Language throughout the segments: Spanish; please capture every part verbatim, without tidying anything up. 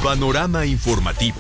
Panorama informativo.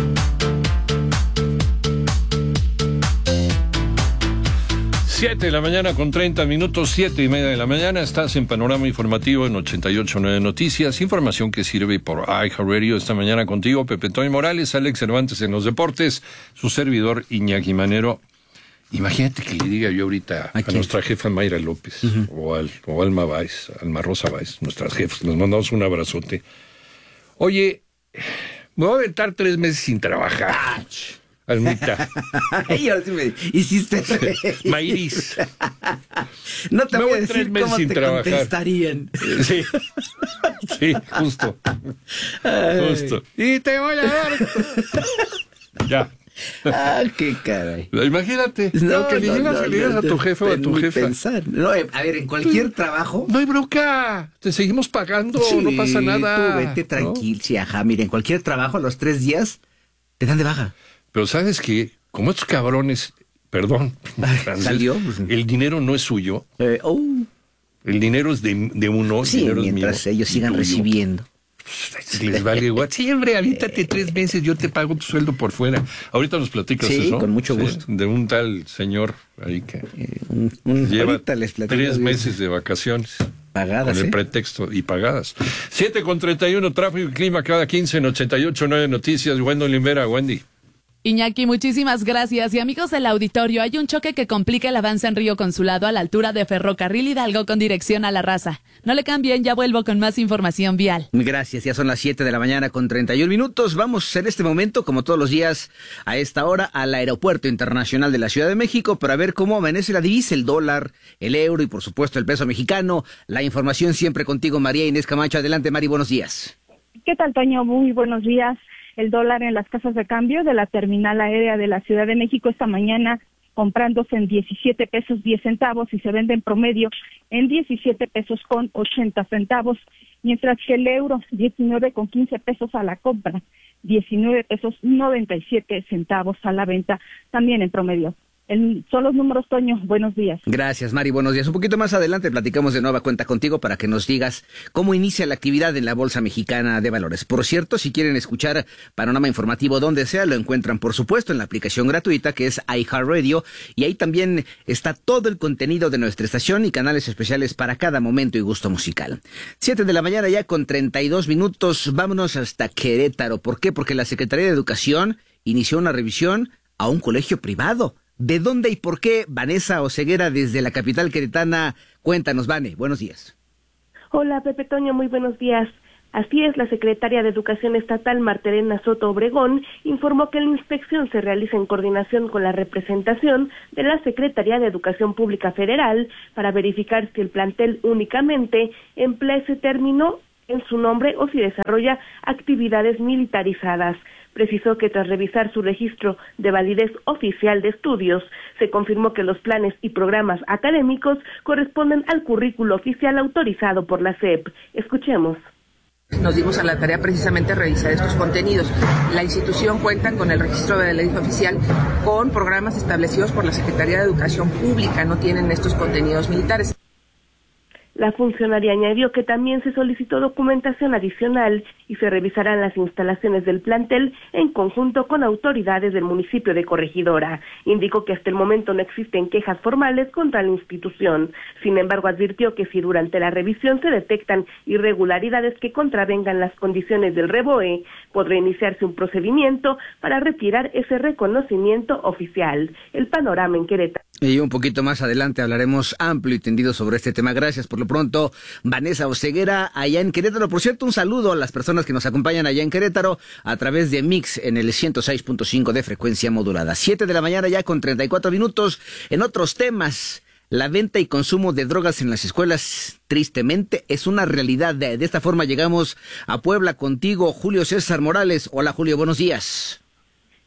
Siete de la mañana con treinta minutos, siete y media de la mañana, estás en Panorama Informativo en ochenta y ocho punto nueve Noticias, información que sirve por iHeartRadio. Esta mañana contigo, Pepe Toño Morales, Alex Cervantes en los deportes, su servidor Iñaki Manero. Imagínate que le diga yo ahorita a, a nuestra jefa Mayra López, uh-huh. o, al, o Alma Báez, Alma Rosa Báez, nuestras jefas, nos mandamos un abrazote. Oye, me voy a aventar tres meses sin trabajar. Almita. Y ahora sí me hiciste Mayris. No te me voy a decir cómo te trabajar. Contestarían. Sí, sí, justo. Ay. Justo. Y te voy a dar. Ya. Ah, qué caray. Imagínate. No, no que le digas no, no, no, a tu jefe o a tu jefa. Pensar. No, a ver, en cualquier tú, trabajo. No hay bronca. Te seguimos pagando. Sí, no pasa nada. Tú vete tranquilo. ¿No? Sí, ajá. Mira, en cualquier trabajo, los tres días te dan de baja. Pero ¿sabes qué? Como estos cabrones, perdón, francés, ¿salió? El dinero no es suyo. Eh, oh. El dinero es de, de uno, sí, el dinero mientras es mío, ellos sigan recibiendo. Les vale igual. Siempre, avítate tres meses, yo te pago tu sueldo por fuera. Ahorita nos platicas sí, eso. con mucho gusto. Sí, de un tal señor ahí que eh, un, un, lleva les tres meses de vacaciones. Pagadas, con el ¿eh? pretexto, y pagadas. siete con treinta y uno, tráfico y clima cada quince en ochenta y ocho punto nueve Noticias. Wendy Olivera, Wendy. Iñaki, muchísimas gracias. Y amigos del auditorio, hay un choque que complica el avance en Río Consulado a la altura de Ferrocarril Hidalgo con dirección a La Raza. No le cambien, ya vuelvo con más información vial. Gracias, ya son las siete de la mañana con treinta y un minutos. Vamos en este momento, como todos los días, a esta hora, al Aeropuerto Internacional de la Ciudad de México para ver cómo amanece la divisa, el dólar, el euro y por supuesto el peso mexicano. La información siempre contigo, María Inés Camacho. Adelante, Mari, buenos días. ¿Qué tal, Toño? Muy buenos días. El dólar en las casas de cambio de la terminal aérea de la Ciudad de México esta mañana comprándose en diecisiete pesos diez centavos y se vende en promedio en diecisiete pesos con ochenta centavos, mientras que el euro diecinueve con quince pesos a la compra, diecinueve pesos noventa y siete centavos a la venta, también en promedio. El, son los números, Toño. Buenos días. Gracias, Mari. Buenos días. Un poquito más adelante platicamos de nueva cuenta contigo para que nos digas cómo inicia la actividad en la Bolsa Mexicana de Valores. Por cierto, si quieren escuchar Panorama Informativo donde sea, lo encuentran, por supuesto, en la aplicación gratuita que es iHeartRadio, y ahí también está todo el contenido de nuestra estación y canales especiales para cada momento y gusto musical. Siete de la mañana ya con treinta y dos minutos. Vámonos hasta Querétaro. ¿Por qué? Porque la Secretaría de Educación inició una revisión a un colegio privado. ¿De dónde y por qué? Vanessa Oseguera, desde la capital queretana. Cuéntanos, Vane. Buenos días. Hola, Pepe Toño. Muy buenos días. Así es, la secretaria de Educación Estatal, Martelena Soto Obregón, informó que la inspección se realiza en coordinación con la representación de la Secretaría de Educación Pública Federal para verificar si el plantel únicamente emplea ese término en su nombre o si desarrolla actividades militarizadas. Precisó que tras revisar su registro de validez oficial de estudios, se confirmó que los planes y programas académicos corresponden al currículo oficial autorizado por la S E P. Escuchemos. Nos dimos a la tarea precisamente de revisar estos contenidos. La institución cuenta con el registro de validez oficial con programas establecidos por la Secretaría de Educación Pública, no tienen estos contenidos militares. La funcionaria añadió que también se solicitó documentación adicional y se revisarán las instalaciones del plantel en conjunto con autoridades del municipio de Corregidora. Indicó que hasta el momento no existen quejas formales contra la institución. Sin embargo, advirtió que si durante la revisión se detectan irregularidades que contravengan las condiciones del REBOE, podrá iniciarse un procedimiento para retirar ese reconocimiento oficial. El panorama en Querétaro. Y un poquito más adelante hablaremos amplio y tendido sobre este tema. Gracias por lo pronto, Vanessa Oseguera, allá en Querétaro. Por cierto, un saludo a las personas que nos acompañan allá en Querétaro a través de Mix en el ciento seis punto cinco de frecuencia modulada. Siete de la mañana ya con treinta y cuatro minutos. En otros temas, la venta y consumo de drogas en las escuelas, tristemente, es una realidad. De, de esta forma llegamos a Puebla contigo, Julio César Morales. Hola, Julio, buenos días.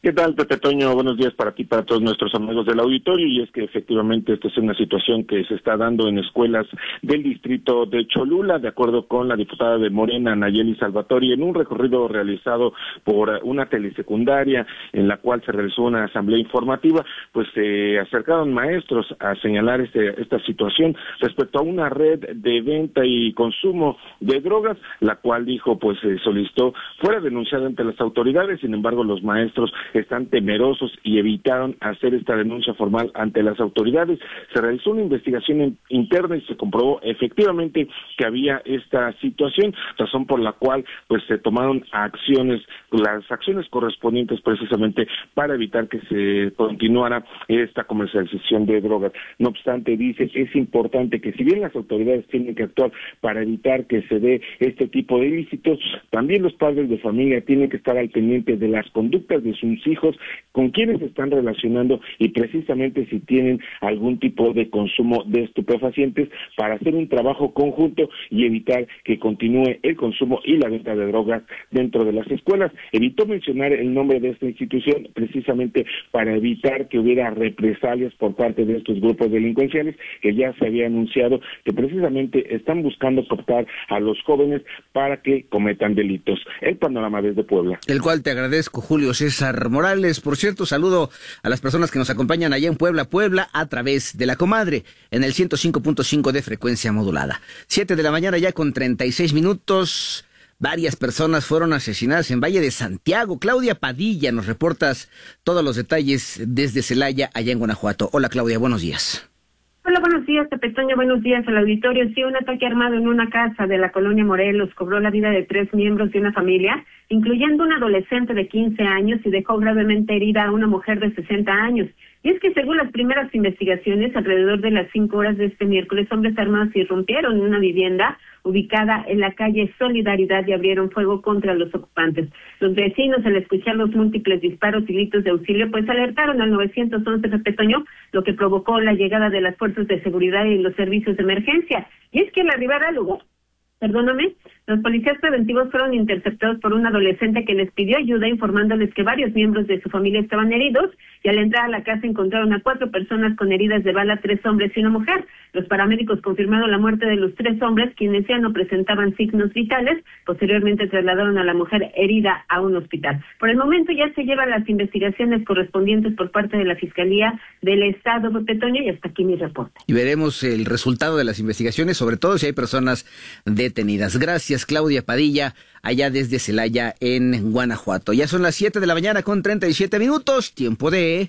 ¿Qué tal, Pepe Toño? Buenos días para ti, para todos nuestros amigos del auditorio. Y es que efectivamente esta es una situación que se está dando en escuelas del distrito de Cholula, de acuerdo con la diputada de Morena, Nayeli Salvatori, en un recorrido realizado por una telesecundaria en la cual se realizó una asamblea informativa, pues se acercaron maestros a señalar este, esta situación respecto a una red de venta y consumo de drogas, la cual dijo pues se solicitó fuera denunciada ante las autoridades. Sin embargo, los maestros están temerosos y evitaron hacer esta denuncia formal ante las autoridades. Se realizó una investigación interna y se comprobó efectivamente que había esta situación, razón por la cual pues se tomaron acciones, las acciones correspondientes precisamente para evitar que se continuara esta comercialización de drogas. No obstante, dice, es importante que si bien las autoridades tienen que actuar para evitar que se dé este tipo de ilícitos, también los padres de familia tienen que estar al pendiente de las conductas de sus hijos, con quienes se están relacionando y precisamente si tienen algún tipo de consumo de estupefacientes, para hacer un trabajo conjunto y evitar que continúe el consumo y la venta de drogas dentro de las escuelas. Evitó mencionar el nombre de esta institución precisamente para evitar que hubiera represalias por parte de estos grupos delincuenciales que ya se había anunciado que precisamente están buscando cooptar a los jóvenes para que cometan delitos. El panorama desde Puebla. El cual te agradezco, Julio César Morales. Por cierto, saludo a las personas que nos acompañan allá en Puebla, Puebla, a través de La Comadre, en el ciento cinco punto cinco de frecuencia modulada. Siete de la mañana ya con treinta y seis minutos. Varias personas fueron asesinadas en Valle de Santiago. Claudia Padilla, nos reportas todos los detalles desde Celaya, allá en Guanajuato. Hola, Claudia, buenos días. Hola, buenos días, Pepe Toño, buenos días al auditorio. Sí, un ataque armado en una casa de la colonia Morelos cobró la vida de tres miembros de una familia, incluyendo un adolescente de quince años, y dejó gravemente herida a una mujer de sesenta años. Y es que según las primeras investigaciones, alrededor de las cinco horas de este miércoles, hombres armados irrumpieron en una vivienda ubicada en la calle Solidaridad y abrieron fuego contra los ocupantes. Los vecinos, al escuchar los múltiples disparos y gritos de auxilio, pues alertaron al nueve once, Pepe Toño, lo que provocó la llegada de las fuerzas de seguridad y los servicios de emergencia. Y es que al arribar al lugar, perdóname, los policías preventivos fueron interceptados por un adolescente que les pidió ayuda, informándoles que varios miembros de su familia estaban heridos, y al entrar a la casa encontraron a cuatro personas con heridas de bala, tres hombres y una mujer. Los paramédicos confirmaron la muerte de los tres hombres, quienes ya no presentaban signos vitales. Posteriormente trasladaron a la mujer herida a un hospital. Por el momento ya se llevan las investigaciones correspondientes por parte de la Fiscalía del Estado, Pepe Toño, y hasta aquí mi reporte. Y veremos el resultado de las investigaciones, sobre todo si hay personas detenidas. Gracias, Claudia Padilla, allá desde Celaya, en Guanajuato. Ya son las siete de la mañana con treinta y siete minutos, tiempo de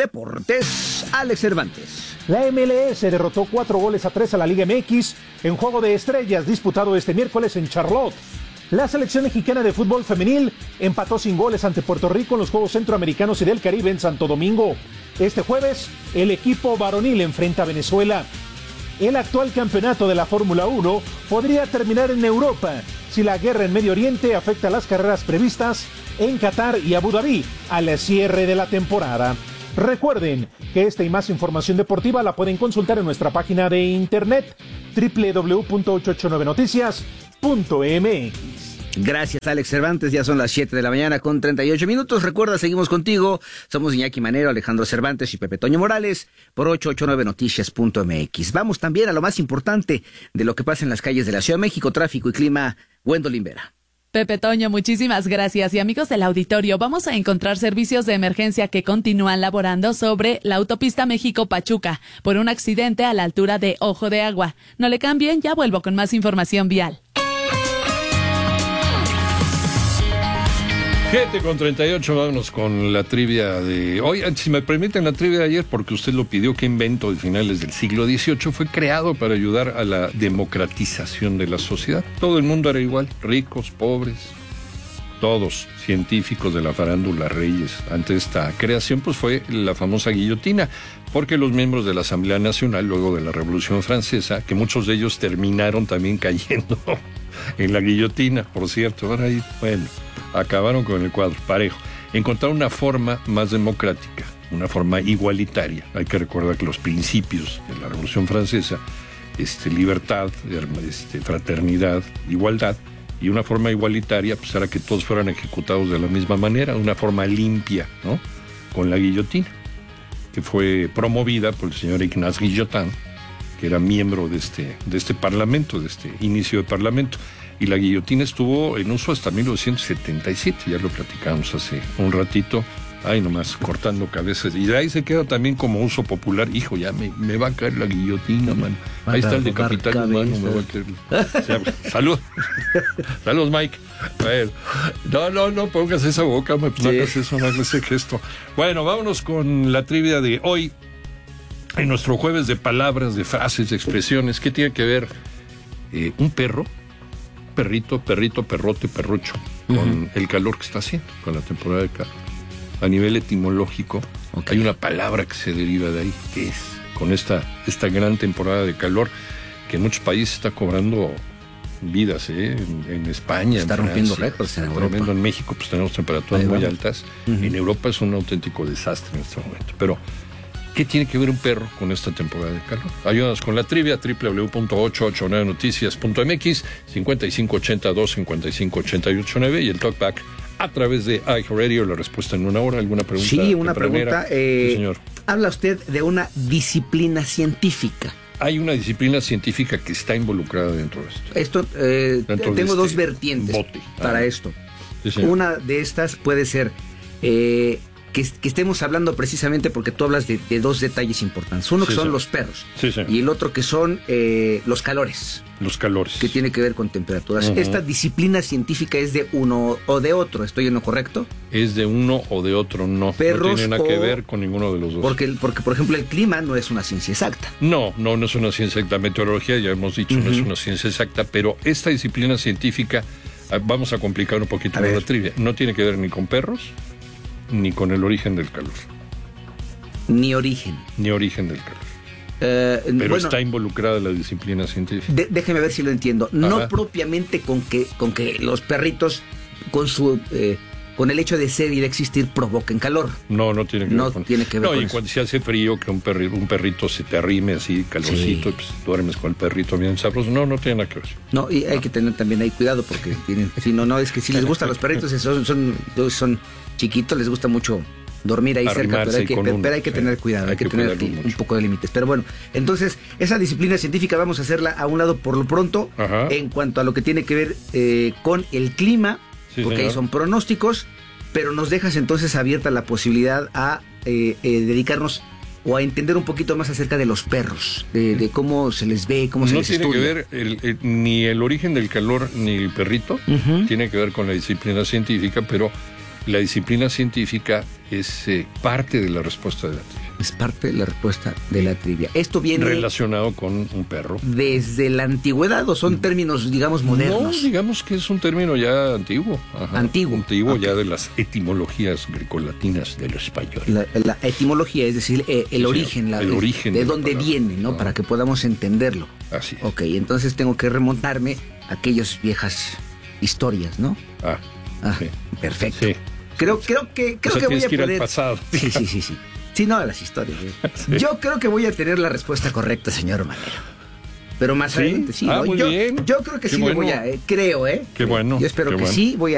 Deportes. Alex Cervantes. La M L S derrotó cuatro goles a tres a la Liga M X en Juego de Estrellas disputado este miércoles en Charlotte. La selección mexicana de fútbol femenil empató sin goles ante Puerto Rico en los Juegos Centroamericanos y del Caribe en Santo Domingo. Este jueves, el equipo varonil enfrenta a Venezuela. El actual campeonato de la Fórmula uno podría terminar en Europa si la guerra en Medio Oriente afecta las carreras previstas en Qatar y Abu Dhabi al cierre de la temporada. Recuerden que esta y más información deportiva la pueden consultar en nuestra página de internet doble u doble u doble u punto ochocientos ochenta y nueve noticias punto m x. Gracias, Alex Cervantes. Ya son las siete de la mañana con treinta y ocho minutos. Recuerda, seguimos contigo. Somos Iñaki Manero, Alejandro Cervantes y Pepe Toño Morales por ochocientos ochenta y nueve noticias punto m x. Vamos también a lo más importante de lo que pasa en las calles de la Ciudad de México, tráfico y clima. Gwendolyn Vera. Pepe Toño, muchísimas gracias. Y amigos del auditorio, vamos a encontrar servicios de emergencia que continúan laborando sobre la autopista México-Pachuca por un accidente a la altura de Ojo de Agua. No le cambien, ya vuelvo con más información vial. siete con treinta y ocho, vámonos con la trivia de hoy. Si me permiten, la trivia de ayer, porque usted lo pidió. ¿Qué invento de finales del siglo dieciocho fue creado para ayudar a la democratización de la sociedad? Todo el mundo era igual, ricos, pobres, todos científicos de la farándula, reyes. Ante esta creación, pues fue la famosa guillotina, porque los miembros de la Asamblea Nacional, luego de la Revolución Francesa, que muchos de ellos terminaron también cayendo en la guillotina, por cierto, ahora ahí, bueno, acabaron con el cuadro parejo. Encontraron una forma más democrática, una forma igualitaria. Hay que recordar que los principios de la Revolución Francesa, este, libertad, este, fraternidad, igualdad, Y una forma igualitaria pues era que todos fueran ejecutados de la misma manera, una forma limpia, ¿no? Con la guillotina, que fue promovida por el señor Ignaz Guillotin, que era miembro de este, de este parlamento, de este inicio de parlamento. Y la guillotina estuvo en uso hasta mil novecientos setenta y siete, ya lo platicamos hace un ratito. Ay, nomás, cortando cabezas. Y de ahí se queda también como uso popular. Hijo, ya me, me va a caer la guillotina, man. Ahí está el decapitado humano, me va a caer. O sea, salud. Saludos, Mike. Bueno, no, no, no pongas esa boca, me pues, sí. No hagas eso, no hagas ese gesto. Bueno, vámonos con la trivia de hoy. En nuestro jueves de palabras, de frases, de expresiones. ¿Qué tiene que ver eh, un perro? Perrito, perrito, perrote, perrucho. Con uh-huh. el calor que está haciendo, con la temporada de calor. A nivel etimológico, okay. Hay una palabra que se deriva de ahí, que es con esta, esta gran temporada de calor que en muchos países está cobrando vidas, ¿eh? En, en España, está en rompiendo Francia, récords en Europa. En México pues tenemos temperaturas muy altas. Uh-huh. En Europa es un auténtico desastre en este momento. Pero, ¿qué tiene que ver un perro con esta temporada de calor? Ayúdanos con la trivia, doble u doble u doble u punto ocho ocho nueve noticias punto m x, cincuenta y cinco ochenta y dos, cincuenta y cinco ochenta y ocho nueve y el talkback a través de iHeartRadio. La respuesta en una hora. ¿Alguna pregunta? Sí, una pregunta. Eh, sí, señor. Habla usted de una disciplina científica. Hay una disciplina científica que está involucrada dentro de esto. Esto, eh, dentro tengo de dos este vertientes bote. para ah. esto. Sí, una de estas puede ser eh, que, que estemos hablando precisamente porque tú hablas de, de dos detalles importantes. Uno sí, que son señor. los perros sí, y el otro que son eh, los calores. Los calores. Que tiene que ver con temperaturas. Uh-huh. ¿Esta disciplina científica es de uno o de otro? ¿Estoy en lo correcto? Es de uno o de otro, no. Perros no tiene nada o... que ver con ninguno de los dos. Porque, porque, por ejemplo, el clima no es una ciencia exacta. No, no, no es una ciencia exacta. La meteorología, ya hemos dicho, uh-huh. no es una ciencia exacta, pero esta disciplina científica, vamos a complicar un poquito más la trivia, no tiene que ver ni con perros, ni con el origen del calor. Ni origen. Ni origen del calor. Eh, Pero bueno, está involucrada la disciplina científica. De, déjeme ver si lo entiendo. No Ajá. propiamente con que, con que los perritos, con su eh, con el hecho de ser y de existir, provoquen calor. No, no tiene que no ver con tiene que ver No, con y eso. cuando se hace frío, que un perrito, un perrito se te arrime así, calorcito, sí. Pues duermes con el perrito bien sabroso. No, no tiene nada que ver. No, y hay no. que tener también ahí cuidado porque tienen, si no, no, es que si les gustan los perritos, son, son, son chiquitos, les gusta mucho dormir ahí cerca, pero hay que, pero, pero hay que tener cuidado, hay, hay que, que tener un mucho. poco de límites. Pero bueno, entonces, esa disciplina científica vamos a hacerla a un lado por lo pronto. Ajá. En cuanto a lo que tiene que ver eh, con el clima, sí, porque señor. Ahí son pronósticos, pero nos dejas entonces abierta la posibilidad a eh, eh, dedicarnos o a entender un poquito más acerca de los perros, de, de cómo se les ve, cómo se no les tiene estudia. que ver el, el, ni el origen del calor ni el perrito, uh-huh. tiene que ver con la disciplina científica, pero la disciplina científica es eh, parte de la respuesta de la trivia. Es parte de la respuesta de la trivia. Esto viene... relacionado con un perro. ¿Desde la antigüedad o son términos, digamos, modernos? No, digamos que es un término ya antiguo. Ajá. Antiguo. Antiguo, okay. Ya de las etimologías grecolatinas del español. La, la etimología, es decir, eh, el sí, origen. La, el origen. De, de de dónde viene, ¿no? Ah. Para que podamos entenderlo. Así es. Ok, entonces tengo que remontarme a aquellas viejas historias, ¿no? Ah, ah sí. Perfecto. Sí. Creo, creo que, creo o sea, que voy a que ir poder... al pasado. Sí, sí, sí, sí. Sí, no, a las historias. ¿eh? Sí. Yo creo que voy a tener la respuesta correcta, señor Manero. Pero más ¿Sí? adelante, sí. Ah, ¿no? muy yo, bien. yo creo que qué sí bueno. me voy a... Eh, creo, ¿eh? Qué bueno. Yo espero qué que bueno. sí voy a...